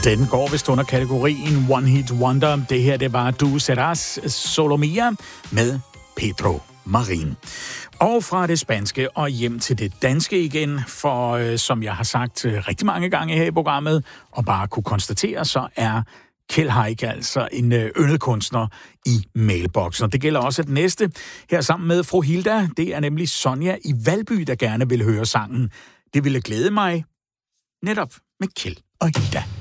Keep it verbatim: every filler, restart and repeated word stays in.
Den går vist under kategorien One Hit Wonder. Det her, det var Du Serás Solo Mía med Pedro Marin. Og fra det spanske og hjem til det danske igen, for øh, som jeg har sagt øh, rigtig mange gange her i programmet, og bare kunne konstatere, så er Kjeld Haik altså en øh, yndet kunstner i mailboksen. Og det gælder også den næste, her sammen med fru Hilda. Det er nemlig Sonja i Valby, der gerne vil høre sangen. Det ville glæde mig netop med Kjeld og Hilda.